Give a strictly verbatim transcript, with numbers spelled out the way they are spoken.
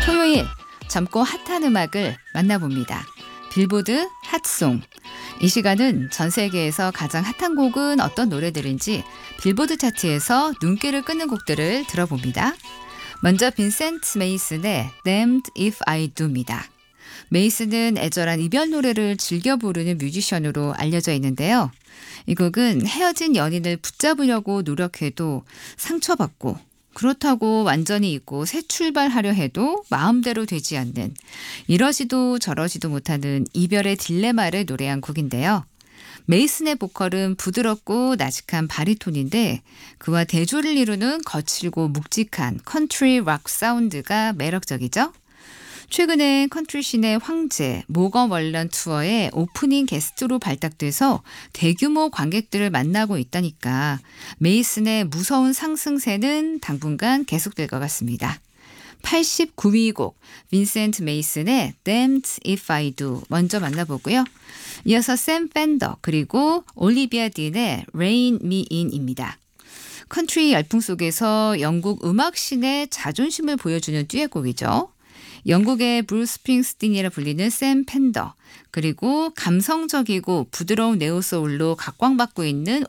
토요일 젊고 핫한 음악을 만나봅니다. 빌보드 핫송. 이 시간은 전 세계에서 가장 핫한 곡은 어떤 노래들인지 빌보드 차트에서 눈길을 끄는 곡들을 들어봅니다. 먼저 빈센트 메이슨의 Damned If I Do입니다. 메이슨은 애절한 이별 노래를 즐겨 부르는 뮤지션으로 알려져 있는데요. 이 곡은 헤어진 연인을 붙잡으려고 노력해도 상처받고 그렇다고 완전히 잊고 새 출발하려 해도 마음대로 되지 않는 이러지도 저러지도 못하는 이별의 딜레마를 노래한 곡인데요. 메이슨의 보컬은 부드럽고 나직한 바리톤인데 그와 대조를 이루는 거칠고 묵직한 컨트리 락 사운드가 매력적이죠. 최근에 컨트리씬의 황제 모건 월런 투어의 오프닝 게스트로 발탁돼서 대규모 관객들을 만나고 있다니까 메이슨의 무서운 상승세는 당분간 계속될 것 같습니다. 팔십구 위 곡 빈센트 메이슨의 Damned If I Do 먼저 만나보고요. 이어서 샘 펜더 그리고 올리비아 딘의 Rein Me In입니다. 컨트리 열풍 속에서 영국 음악신의 자존심을 보여주는 듀엣곡이죠. 영국의 브루스 스프링스틴이라 불리는 샘 펜더 그리고 감성적이고 부드러운 네오소울로 각광받고 있는